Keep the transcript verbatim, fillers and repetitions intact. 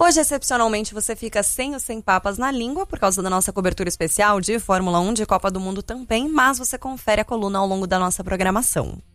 Hoje, excepcionalmente, você fica sem os Sem Papas na língua por causa da nossa cobertura especial de Fórmula um, de Copa do Mundo também, mas você confere a coluna ao longo da nossa programação.